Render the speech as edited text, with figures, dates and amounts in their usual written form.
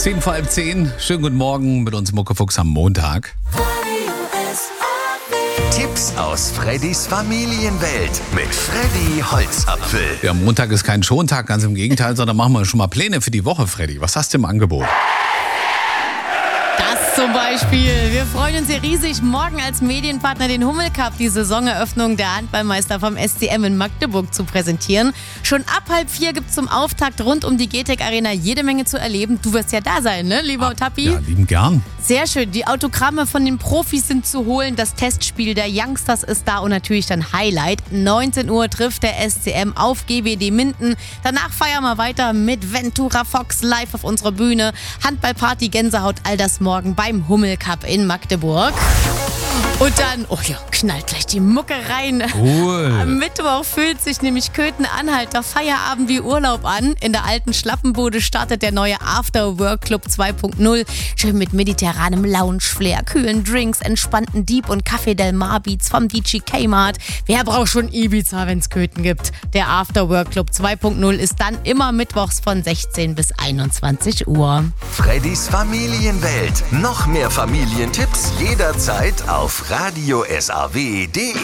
10 vor halb 10. Schönen guten Morgen mit uns Muckefuchs am Montag. Tipps aus Freddys Familienwelt mit Freddy Holzapfel. Ja, Montag ist kein Schontag, ganz im Gegenteil, sondern machen wir schon mal Pläne für die Woche, Freddy. Was hast du im Angebot? Das zum Beispiel. Wir freuen uns hier riesig, morgen als Medienpartner den Hummelcup, die Saisoneröffnung der Handballmeister vom SCM in Magdeburg zu präsentieren. Schon ab 3:30 gibt es zum Auftakt rund um die GTEC Arena jede Menge zu erleben. Du wirst ja da sein, ne, lieber Tappi? Ja, lieben gern. Sehr schön. Die Autogramme von den Profis sind zu holen. Das Testspiel der Youngsters ist da und natürlich dann Highlight. 19 Uhr trifft der SCM auf GWD Minden. Danach feiern wir weiter mit Ventura Fox live auf unserer Bühne. Handballparty, Gänsehaut, all das morgen beim Hummelcup in Magdeburg. Und dann, knallt gleich die Mucke rein. Cool. Am Mittwoch fühlt sich nämlich Köthen-Anhalter Feierabend wie Urlaub an. In der alten Schlappenbude startet der neue After-Work Club 2.0. Schön mit mediterranem Lounge-Flair, kühlen Drinks, entspannten Deep- und Café Del Mar Beats vom DJ Kmart. Wer braucht schon Ibiza, wenn's Köthen gibt? Der After-Work Club 2.0 ist dann immer mittwochs von 16 bis 21 Uhr. Freddys Familienwelt. Noch mehr Familientipps jederzeit auf radio SAW.de.